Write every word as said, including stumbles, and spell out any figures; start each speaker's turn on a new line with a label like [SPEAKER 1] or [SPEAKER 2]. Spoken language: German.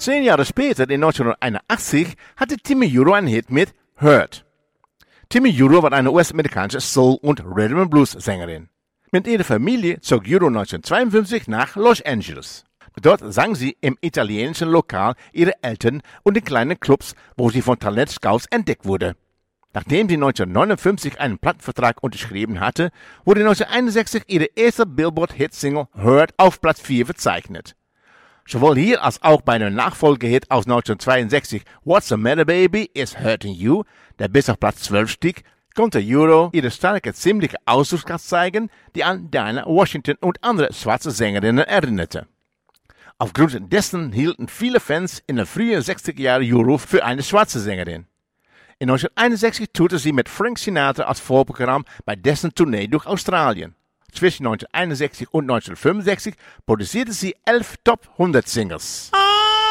[SPEAKER 1] Zehn Jahre später, in neunzehnhunderteinundachtzig, hatte Timmy Euro einen Hit mit Hurt. Timmy Euro war eine U S-amerikanische Soul- und Rhythm-and-Blues-Sängerin. Mit ihrer Familie zog Euro neunzehnhundertzweiundfünfzig nach Los Angeles. Dort sang sie im italienischen Lokal ihrer Eltern und in kleinen Clubs, wo sie von Talentscouts entdeckt wurde. Nachdem sie neunzehnhundertneunundfünfzig einen Plattenvertrag unterschrieben hatte, wurde neunzehnhunderteinundsechzig ihre erste Billboard-Hit-Single Hurt auf Platz vier verzeichnet. Sowohl hier als auch bei einem Nachfolgehit aus neunzehnhundertzweiundsechzig, What's the Matter Baby is Hurting You, der bis auf Platz zwölf stieg, konnte Euro ihre starke ziemliche Ausdruckskraft zeigen, die an Dinah Washington und andere schwarze Sängerinnen erinnerte. Aufgrund dessen hielten viele Fans in den frühen sechziger Jahren Euro für eine schwarze Sängerin. In neunzehnhunderteinundsechzig tourte sie mit Frank Sinatra als Vorprogramm bei dessen Tournee durch Australien. Zwischen neunzehnhunderteinundsechzig und neunzehnhundertfünfundsechzig produzierte sie elf Top hundert Singles.